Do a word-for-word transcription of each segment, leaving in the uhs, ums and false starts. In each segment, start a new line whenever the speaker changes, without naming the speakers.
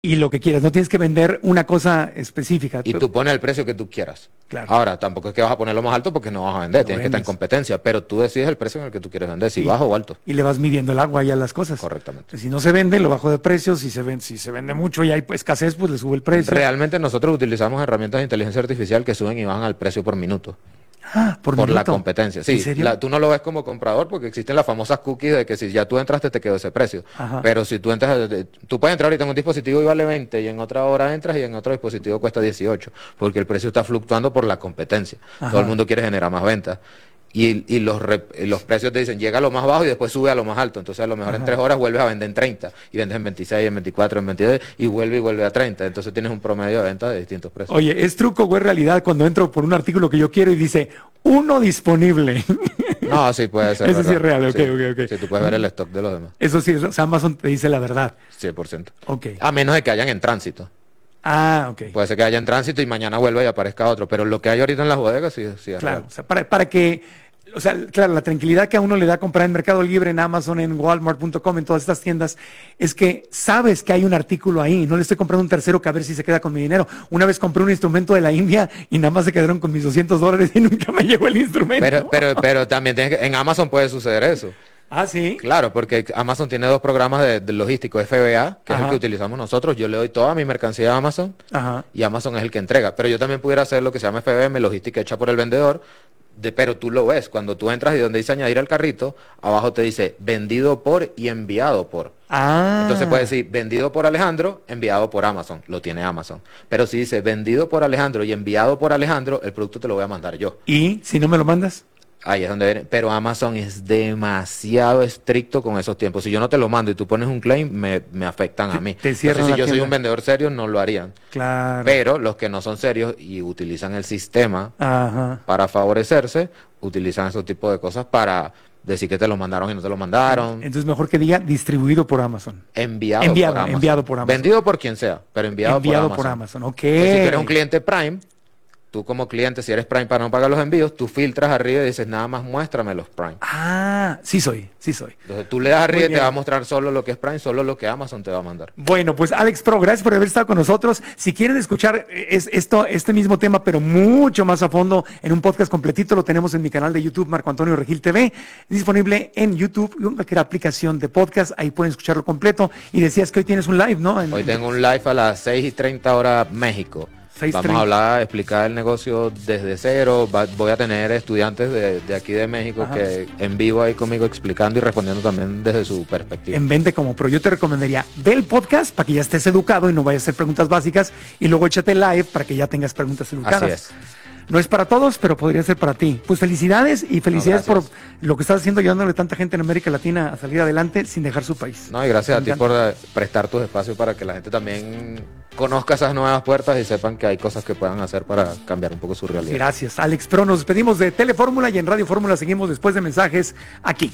Y lo que quieras, no tienes que vender una cosa específica.
Y tú pones el precio que tú quieras.
Claro.
Ahora, tampoco es que vas a ponerlo más alto porque no vas a vender,
No
tienes
vendes.
que estar en competencia, pero tú decides el precio en el que tú quieres vender, si
Y-
bajo o alto.
Y le vas midiendo el agua ya a las cosas.
Correctamente.
Si no se vende, lo bajo de precio. Si se vende, si se vende mucho y hay pues, escasez, pues le sube el precio.
Realmente nosotros utilizamos herramientas de inteligencia artificial que suben y bajan al precio por minuto.
Ah, por,
Por la
minuto.
competencia,
¿En
sí.
serio?
La, tú no lo ves como comprador porque existen las famosas cookies de que si ya tú entraste te quedó ese precio.
Ajá.
Pero si tú entras, eh, tú puedes entrar ahorita en un dispositivo y vale veinte y en otra hora entras y en otro dispositivo cuesta dieciocho porque el precio está fluctuando por la competencia.
Ajá.
Todo el mundo quiere generar más ventas. Y, y los, rep- los precios te dicen, llega a lo más bajo y después sube a lo más alto. Entonces a lo mejor
Ajá.
en tres horas vuelves a vender en treinta y vendes en veintiséis, en veinticuatro, en veintidós y vuelve y vuelve a treinta. Entonces tienes un promedio de venta de distintos precios.
Oye, ¿es truco o es realidad cuando entro por un artículo que yo quiero y dice uno disponible?
No, sí puede ser.
Eso sí
¿verdad?
es real, ok,
Sí.
ok, ok.
Sí, tú puedes ver el stock de los demás.
Eso sí, o sea, Amazon te dice la verdad.
cien por ciento.
Ok.
A menos de que hayan en tránsito.
Ah, ok.
Puede ser que haya en tránsito y mañana vuelva y aparezca otro. Pero lo que hay ahorita en las bodegas sí, sí es
Claro,
real.
o sea, para, para que, o sea, claro, la tranquilidad que a uno le da comprar en Mercado Libre, en Amazon, en Walmart punto com, en todas estas tiendas, es que sabes que hay un artículo ahí, no le estoy comprando un tercero que a ver si se queda con mi dinero. Una vez compré un instrumento de la India y nada más se quedaron con mis doscientos dólares y nunca me llegó el instrumento.
Pero, pero, pero también tienes que, en Amazon puede suceder eso.
Ah, sí.
Claro, porque Amazon tiene dos programas de, de logístico, F B A, que
Ajá.
es el que utilizamos nosotros. Yo le doy toda mi mercancía a Amazon
Ajá.
y Amazon es el que entrega. Pero yo también pudiera hacer lo que se llama F B M, logística hecha por el vendedor. De, pero tú lo ves, cuando tú entras y donde dice añadir al carrito, abajo te dice vendido por y enviado por.
Ah.
Entonces puede decir vendido por Alejandro, enviado por Amazon, lo tiene Amazon. Pero si dice vendido por Alejandro y enviado por Alejandro, el producto te lo voy a mandar yo.
¿Y si no me lo mandas?
Ahí es donde viene. Pero Amazon es demasiado estricto con esos tiempos. Si yo no te lo mando y tú pones un claim, me, me afectan a mí.
te cierran
Entonces, si
la
yo soy
tienda.
un vendedor serio, no lo harían.
Claro.
Pero los que no son serios y utilizan el sistema
Ajá.
para favorecerse, utilizan esos tipos de cosas para decir que te lo mandaron y no te lo mandaron.
Entonces mejor que diga distribuido por Amazon.
Enviado,
Enviado,
por Amazon.
enviado por Amazon.
Vendido por quien sea, pero enviado,
Enviado
por
por
Amazon.
Amazon, ok.
Pues si tú eres un cliente Prime, tú como cliente, si eres Prime para no pagar los envíos, tú filtras arriba y dices, nada más muéstrame los Prime.
Ah, sí soy, sí soy.
Entonces tú le das arriba
Muy
y te
bien.
va a mostrar solo lo que es Prime, solo lo que Amazon te va a mandar.
Bueno, pues Alex Pro, gracias por haber estado con nosotros. Si quieren escuchar eh, es, esto, este mismo tema, pero mucho más a fondo, en un podcast completito, lo tenemos en mi canal de YouTube, Marco Antonio Regil T V, disponible en YouTube y en cualquier aplicación de podcast, ahí pueden escucharlo completo. Y decías que hoy tienes un live, ¿no? En-
Hoy tengo un live a las seis y treinta horas México.
seis
Vamos
treinta.
a hablar, explicar el negocio desde cero. Va- voy a tener estudiantes de, de aquí de México
Ajá.
que en vivo ahí conmigo explicando y respondiendo también desde su perspectiva.
En Vende Como Pro. Yo te recomendaría, ve el podcast para que ya estés educado y no vayas a hacer preguntas básicas y luego échate live para que ya tengas preguntas educadas.
Así es.
No es para todos, pero podría ser para ti. Pues felicidades y felicidades
No,
por
gracias.
lo que estás haciendo, ayudándole a tanta gente en América Latina a salir adelante sin dejar su país.
No, y gracias
Me
a ti
encanta.
por eh, prestar tus espacios para que la gente también conozca esas nuevas puertas y sepan que hay cosas que puedan hacer para cambiar un poco su realidad.
Gracias, Alex Pro. Nos despedimos de Telefórmula y en Radio Fórmula seguimos después de mensajes aquí.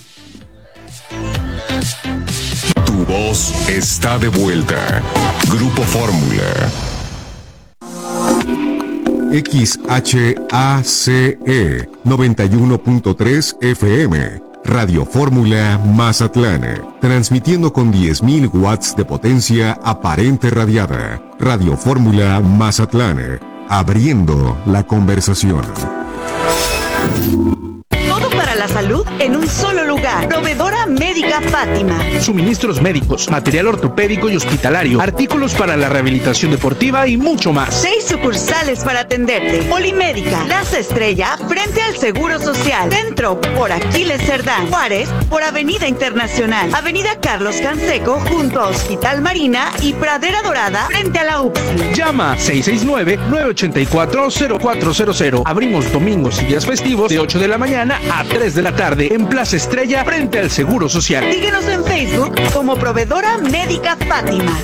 Tu voz está de vuelta. Grupo Fórmula. X H A C E noventa y uno punto tres F M. Radio Fórmula Mazatlán. Transmitiendo con diez mil watts de potencia aparente radiada. Radio Fórmula Mazatlán. Abriendo la conversación.
Todo para la salud en un solo lugar. Proveedora Médica Fátima.
Suministros médicos, material ortopédico y hospitalario, artículos para la rehabilitación deportiva y mucho más.
Seis sucursales para atenderte. Polimédica, Plaza Estrella, frente al Seguro Social. Centro, por Aquiles Cerdán. Juárez, por Avenida Internacional. Avenida Carlos Canseco, junto a Hospital Marina y Pradera Dorada, frente a la U P S I.
Llama seis seis nueve, nueve ocho cuatro, cero cuatro cero cero. Abrimos domingos y días festivos de ocho de la mañana a tres de la tarde en Plaza Estrella, frente al Seguro Social.
Síguenos en Facebook como Proveedora Médica Fátima.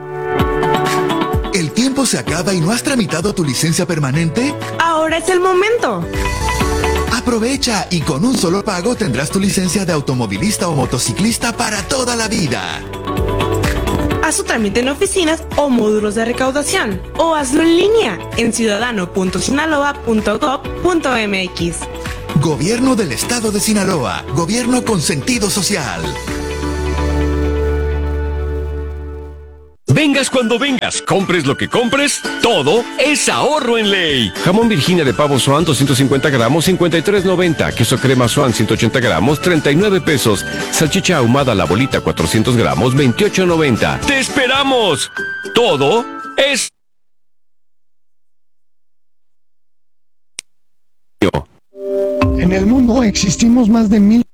¿El tiempo se acaba y no has tramitado tu licencia permanente?
Ahora es el momento.
Aprovecha y con un solo pago tendrás tu licencia de automovilista o motociclista para toda la vida.
Haz su trámite en oficinas o módulos de recaudación o hazlo en línea en ciudadano punto sinaloa punto gob punto mx.
Gobierno del Estado de Sinaloa. Gobierno con sentido social.
Vengas cuando vengas, compres lo que compres, todo es ahorro en Ley. Jamón Virginia de pavo Swan doscientos cincuenta gramos, cincuenta y tres noventa. Queso crema Swan ciento ochenta gramos, treinta y nueve pesos. Salchicha ahumada La Bolita cuatrocientos gramos, veintiocho noventa. ¡Te esperamos! Todo es...
En el mundo existimos más de mil